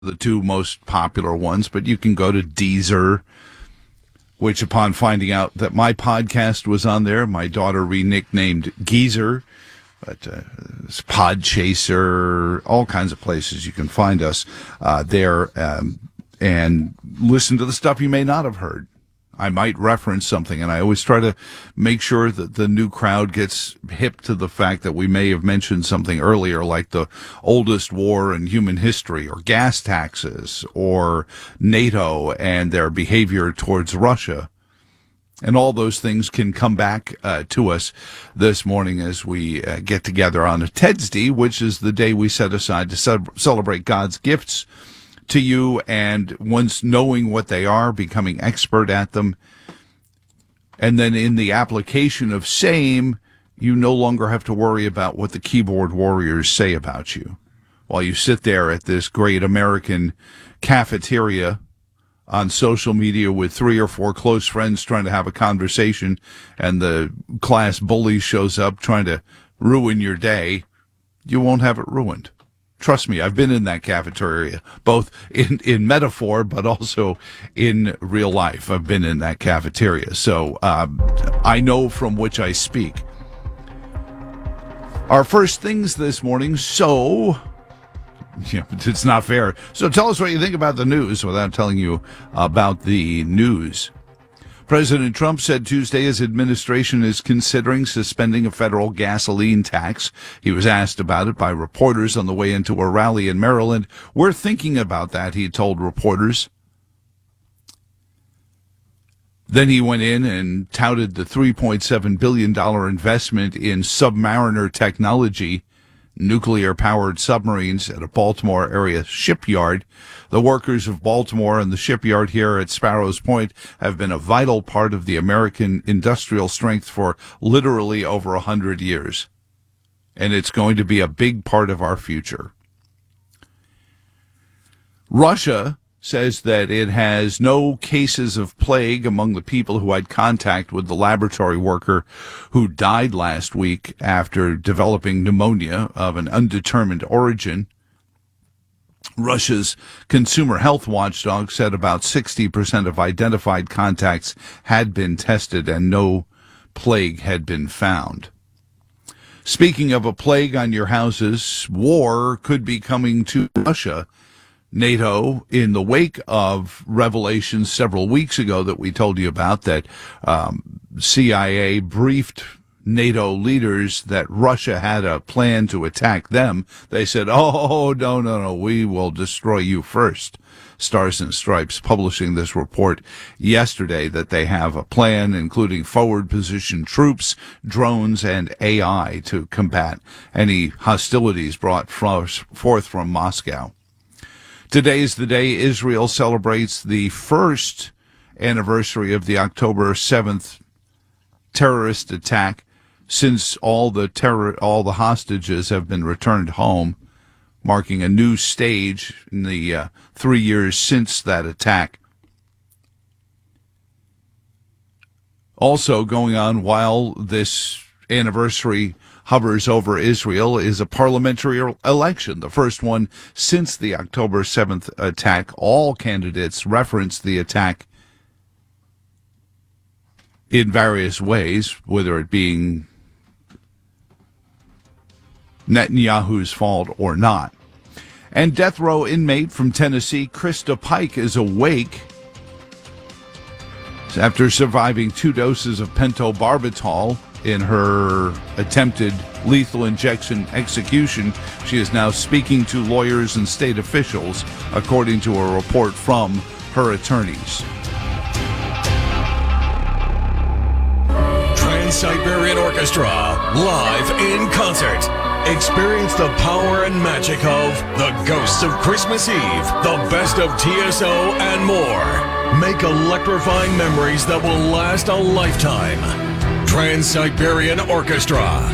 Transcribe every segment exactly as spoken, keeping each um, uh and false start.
the two most popular ones, but you can go to Deezer, which upon finding out that my podcast was on there, my daughter re-nicknamed Geezer, but uh, it's Podchaser, all kinds of places you can find us uh, there um, and listen to the stuff you may not have heard. I might reference something, and I always try to make sure that the new crowd gets hip to the fact that we may have mentioned something earlier, like the oldest war in human history, or gas taxes, or NATO and their behavior towards Russia. And all those things can come back uh, to us this morning as we uh, get together on a Tedsday, which is the day we set aside to ce- celebrate God's gifts to you, and once knowing what they are, becoming expert at them, and then in the application of same, you no longer have to worry about what the keyboard warriors say about you while you sit there at this great American cafeteria on social media with three or four close friends trying to have a conversation, and the class bully shows up trying to ruin your day. You won't have it ruined. Trust me, I've been in that cafeteria, both in, in metaphor, but also in real life. I've been in that cafeteria, so um, I know from which I speak. Our first things this morning, so... Yeah, it's not fair. So tell us what you think about the news without telling you about the news. President Trump said Tuesday his administration is considering suspending a federal gasoline tax. He was asked about it by reporters on the way into a rally in Maryland. We're thinking about that, he told reporters. Then he went in and touted the three point seven billion dollars investment in Submariner technology, nuclear-powered submarines at a Baltimore area shipyard. The workers of Baltimore and the shipyard here at Sparrows Point have been a vital part of the American industrial strength for literally over a hundred years. And it's going to be a big part of our future. Russia says that it has no cases of plague among the people who had contact with the laboratory worker who died last week after developing pneumonia of an undetermined origin. Russia's consumer health watchdog said about sixty percent of identified contacts had been tested and no plague had been found. Speaking of a plague on your houses, war could be coming to Russia. NATO, in the wake of revelations several weeks ago that we told you about, that um, C I A briefed NATO leaders that Russia had a plan to attack them, they said, oh, no, no, no, we will destroy you first. Stars and Stripes publishing this report yesterday that they have a plan including forward position troops, drones, and A I to combat any hostilities brought forth from Moscow. Today is the day Israel celebrates the first anniversary of the October seventh terrorist attack since all the terror, all the hostages have been returned home, marking a new stage in the uh, three years since that attack. Also going on while this anniversary hovers over Israel is a parliamentary election, the first one since the October seventh attack. All candidates referenced the attack in various ways, whether it being Netanyahu's fault or not. And death row inmate from Tennessee, Krista Pike, is awake after surviving two doses of pentobarbital in her attempted lethal injection execution. She is now speaking to lawyers and state officials, according to a report from her attorneys. Trans-Siberian Orchestra, live in concert. Experience the power and magic of The Ghosts of Christmas Eve, the best of T S O, and more. Make electrifying memories that will last a lifetime. Trans-Siberian Orchestra.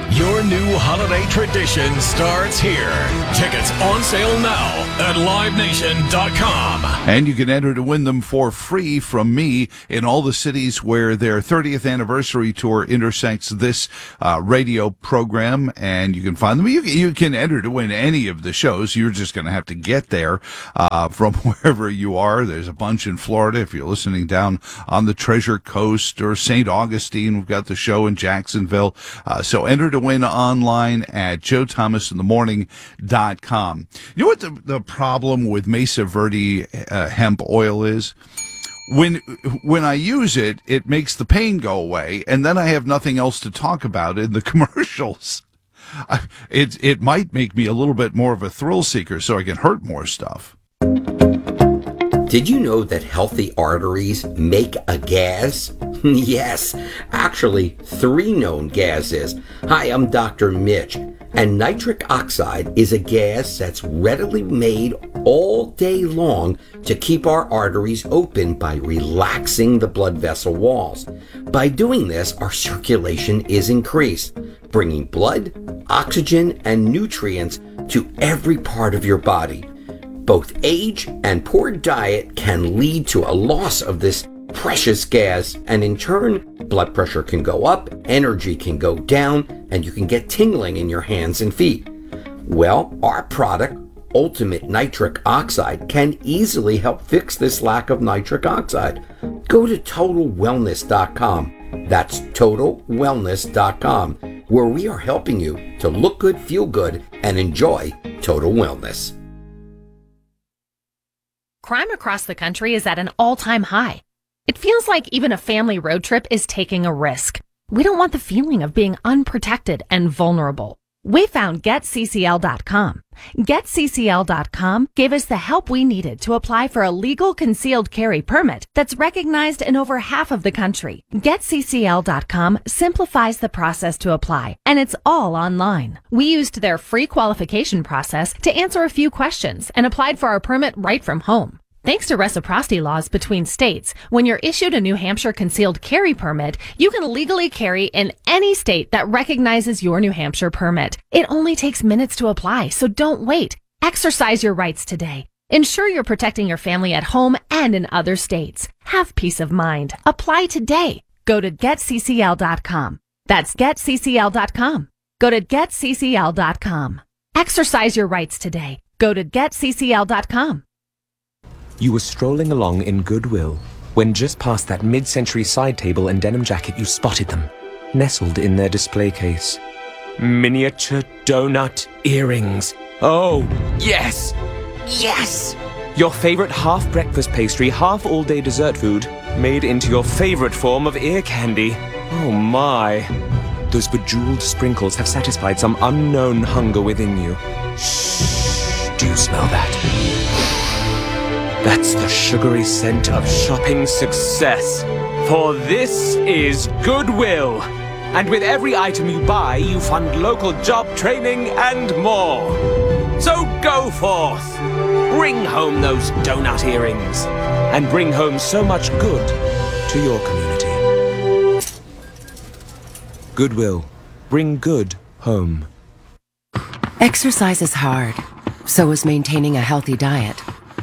Your new holiday tradition starts here. Tickets on sale now at live nation dot com. And you can enter to win them for free from me in all the cities where their thirtieth anniversary tour intersects this uh, radio program. And you can find them. You, you can enter to win any of the shows. You're just going to have to get there uh, from wherever you are. There's a bunch in Florida. If you're listening down on the Treasure Coast or Saint Augustine, we've got the show in Jacksonville. Uh, so enter to win online at joe thomas in the morning dot com. You know what the, the problem with Mesa Verde uh, hemp oil is? When when I use it, it makes the pain go away, and then I have nothing else to talk about in the commercials. I, it it might make me a little bit more of a thrill seeker, so I can hurt more stuff. Did you know that healthy arteries make a gas? Yes, actually three known gases. Hi, I'm Doctor Mitch, and nitric oxide is a gas that's readily made all day long to keep our arteries open by relaxing the blood vessel walls. By doing this, our circulation is increased, bringing blood, oxygen, and nutrients to every part of your body. Both age and poor diet can lead to a loss of this precious gas, and in turn, blood pressure can go up, energy can go down, and you can get tingling in your hands and feet. Well, our product, Ultimate Nitric Oxide, can easily help fix this lack of nitric oxide. Go to total wellness dot com. That's total wellness dot com, where we are helping you to look good, feel good, and enjoy total wellness. Crime across the country is at an all-time high. It feels like even a family road trip is taking a risk. We don't want the feeling of being unprotected and vulnerable. We found get c c l dot com. get c c l dot com gave us the help we needed to apply for a legal concealed carry permit that's recognized in over half of the country. get c c l dot com simplifies the process to apply, and it's all online. We used their free qualification process to answer a few questions and applied for our permit right from home. Thanks to reciprocity laws between states, when you're issued a New Hampshire concealed carry permit, you can legally carry in any state that recognizes your New Hampshire permit. It only takes minutes to apply, so don't wait. Exercise your rights today. Ensure you're protecting your family at home and in other states. Have peace of mind. Apply today. Go to get c c l dot com. That's get c c l dot com. Go to get c c l dot com. Exercise your rights today. Go to get c c l dot com. You were strolling along in Goodwill when just past that mid-century side table and denim jacket you spotted them, nestled in their display case. Miniature donut earrings. Oh, yes! Yes! Your favorite half-breakfast pastry, half-all-day dessert food, made into your favorite form of ear candy. Oh my. Those bejeweled sprinkles have satisfied some unknown hunger within you. Shh, do you smell that? That's the sugary scent of shopping success. For this is Goodwill. And with every item you buy, you fund local job training and more. So go forth. Bring home those donut earrings. And bring home so much good to your community. Goodwill. Bring good home. Exercise is hard. So is maintaining a healthy diet.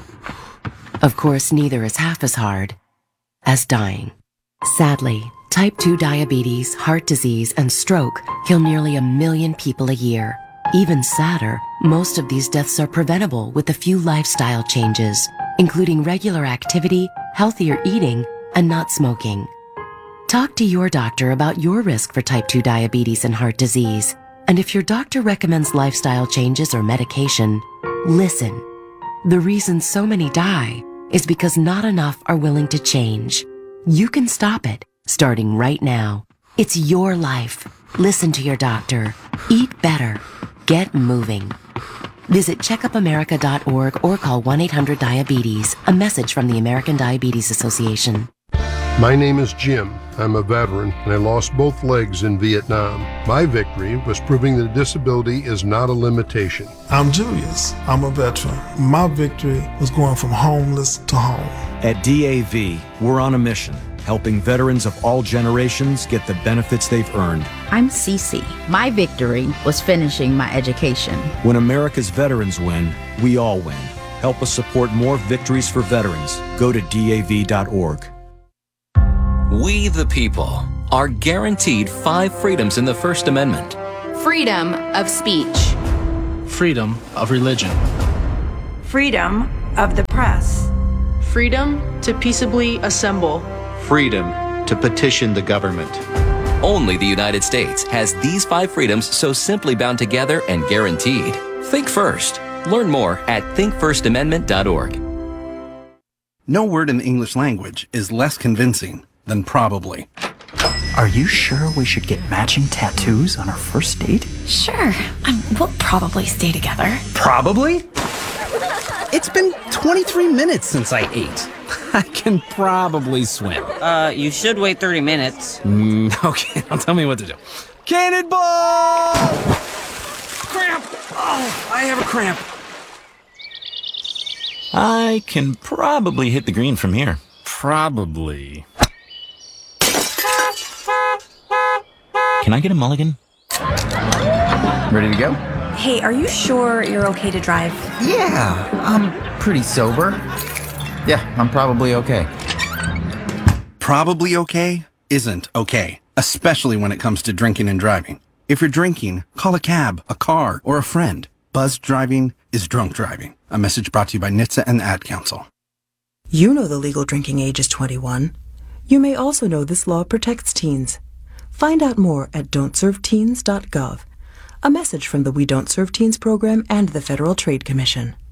Of course, neither is half as hard as dying. Sadly, type two diabetes, heart disease, and stroke kill nearly a million people a year. Even sadder, most of these deaths are preventable with a few lifestyle changes, including regular activity, healthier eating, and not smoking. Talk to your doctor about your risk for type two diabetes and heart disease. And if your doctor recommends lifestyle changes or medication, listen. The reason so many die is because not enough are willing to change. You can stop it, starting right now. It's your life. Listen to your doctor. Eat better. Get moving. Visit checkup america dot org or call one eight hundred diabetes. A message from the American Diabetes Association. My name is Jim. I'm a veteran, and I lost both legs in Vietnam. My victory was proving that disability is not a limitation. I'm Julius. I'm a veteran. My victory was going from homeless to home. At D A V, we're on a mission helping veterans of all generations get the benefits they've earned. I'm Cece. My victory was finishing my education. When America's veterans win, we all win. Help us support more victories for veterans. Go to D A V dot org. We the people are guaranteed five freedoms in the First Amendment. Freedom of speech. Freedom of religion. Freedom of the press. Freedom to peaceably assemble. Freedom to petition the government. Only the United States has these five freedoms so simply bound together and guaranteed. Think first. Learn more at think first amendment dot org. No word in the English language is less convincing than probably. Are you sure we should get matching tattoos on our first date? Sure. Um, we'll probably stay together. Probably? It's been twenty-three minutes since I ate. I can probably swim. Uh, you should wait thirty minutes. Mm, okay, now tell me what to do. Cannonball! Cramp! Oh, I have a cramp. I can probably hit the green from here. Probably. Can I get a mulligan? Ready to go? Hey, are you sure you're okay to drive? Yeah, I'm pretty sober. Yeah, I'm probably okay. Probably okay isn't okay, especially when it comes to drinking and driving. If you're drinking, call a cab, a car, or a friend. Buzzed driving is drunk driving. A message brought to you by N H T S A and the Ad Council. You know the legal drinking age is twenty-one. You may also know this law protects teens. Find out more at don't serve teens dot gov. A message from the We Don't Serve Teens program and the Federal Trade Commission.